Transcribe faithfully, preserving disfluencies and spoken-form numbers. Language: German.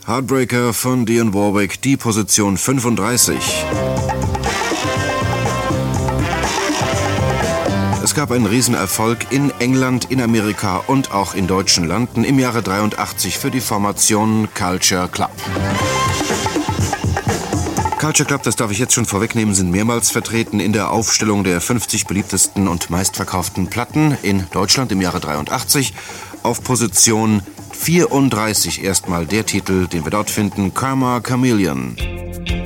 Heartbreaker von Dionne Warwick, die Position fünfunddreißig. Es gab einen Riesenerfolg in England, in Amerika und auch in deutschen Landen im Jahre dreiundachtzig für die Formation Culture Club. Culture Club, das darf ich jetzt schon vorwegnehmen, sind mehrmals vertreten in der Aufstellung der fünfzig beliebtesten und meistverkauften Platten in Deutschland im Jahre dreiundachtzig. Auf Position vierunddreißig erstmal der Titel, den wir dort finden, Karma Chameleon.